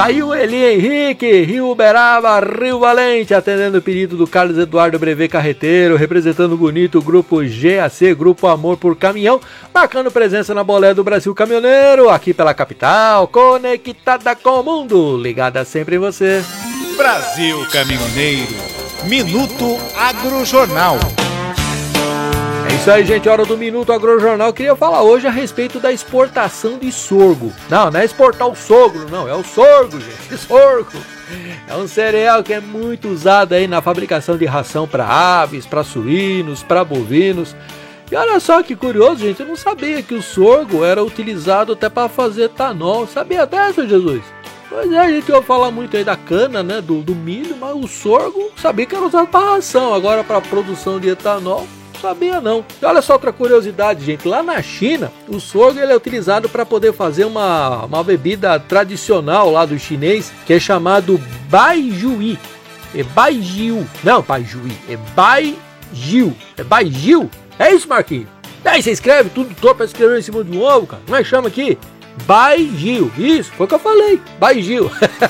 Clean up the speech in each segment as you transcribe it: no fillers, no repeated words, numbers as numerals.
Tá aí o Eli Henrique, Rio Uberaba, Rio Valente, atendendo o pedido do Carlos Eduardo Brevet Carreteiro, representando bonito o grupo GAC, Grupo Amor por Caminhão, marcando presença na Bolé do Brasil Caminhoneiro, aqui pela capital, conectada com o mundo, ligada sempre em você. Brasil Caminhoneiro, Minuto Agrojornal. É isso aí, gente, hora do Minuto Agrojornal. Queria falar hoje a respeito da exportação de sorgo. Não é exportar o sogro, não, é o sorgo, gente, sorgo. É um cereal que é muito usado aí na fabricação de ração para aves, para suínos, para bovinos. E olha só que curioso, gente, eu não sabia que o sorgo era utilizado até para fazer etanol. Sabia dessa, Jesus? Pois é, a gente ouve falar muito aí da cana, né, do milho, mas o sorgo sabia que era usado para ração, agora para produção de etanol. Sabia não. E olha só outra curiosidade, gente. Lá na China, o sorgo ele é utilizado para poder fazer uma bebida tradicional lá do chinês, que é chamado baijiu. É baijiu. Não, baijiu. É baijiu. É baijiu? É isso, Marquinhos? Aí você escreve tudo torto para escrever em cima de um ovo, cara. Como é que chama aqui? Baijiu. Isso, foi o que eu falei. Baijiu.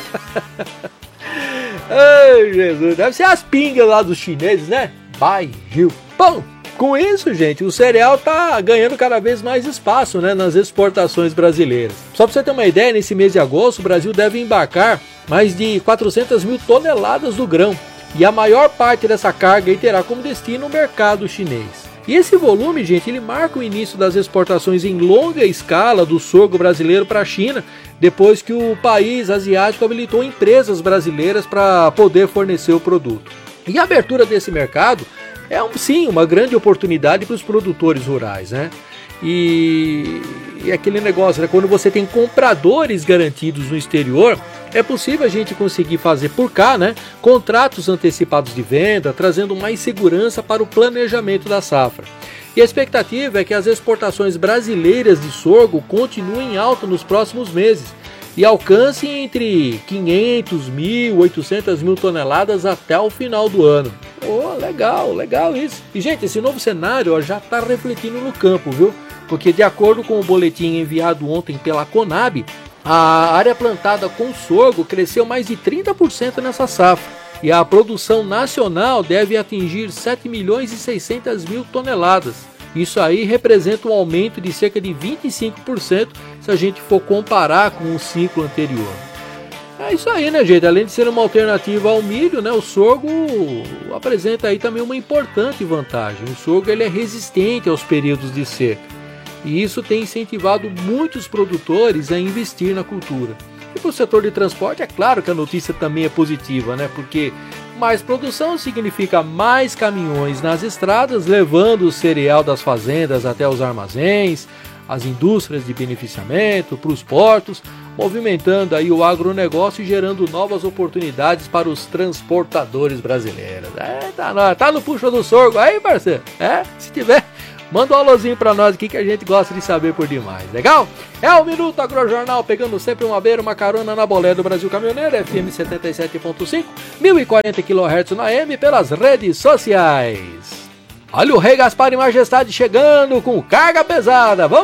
Ai, Jesus. Deve ser as pingas lá dos chineses, né? Baijiu. Bom, com isso, gente, o cereal tá ganhando cada vez mais espaço, né, nas exportações brasileiras. Só para você ter uma ideia, nesse mês de agosto, o Brasil deve embarcar mais de 400 mil toneladas do grão. E a maior parte dessa carga aí terá como destino o mercado chinês. E esse volume, gente, ele marca o início das exportações em longa escala do sorgo brasileiro para a China, depois que o país asiático habilitou empresas brasileiras para poder fornecer o produto. E a abertura desse mercado é sim uma grande oportunidade para os produtores rurais, né? E aquele negócio, né? Quando você tem compradores garantidos no exterior, é possível a gente conseguir fazer por cá, né, contratos antecipados de venda, trazendo mais segurança para o planejamento da safra. E a expectativa é que as exportações brasileiras de sorgo continuem alta nos próximos meses e alcancem entre 500 mil, 800 mil toneladas até o final do ano. Oh, legal isso. E, gente, esse novo cenário já está refletindo no campo, viu? Porque, de acordo com o boletim enviado ontem pela Conab, a área plantada com sorgo cresceu mais de 30% nessa safra. E a produção nacional deve atingir 7 milhões e 600 mil toneladas. Isso aí representa um aumento de cerca de 25% se a gente for comparar com o ciclo anterior. É isso aí, né, gente? Além de ser uma alternativa ao milho, né, o sorgo apresenta aí também uma importante vantagem. O sorgo ele é resistente aos períodos de seca. E isso tem incentivado muitos produtores a investir na cultura. E para o setor de transporte, é claro que a notícia também é positiva, né? Porque mais produção significa mais caminhões nas estradas, levando o cereal das fazendas até os armazéns, as indústrias de beneficiamento, para os portos, movimentando aí o agronegócio e gerando novas oportunidades para os transportadores brasileiros. Tá no puxo do sorgo aí, parceiro? Se tiver, manda um alôzinho pra nós aqui que a gente gosta de saber por demais, legal? É o Minuto Agrojornal, pegando sempre uma beira, uma carona na Bolé do Brasil Caminhoneiro, FM 77.5, 1040 kHz na AM, pelas redes sociais. Olha o Rei Gaspar e Majestade chegando com carga pesada, vamos!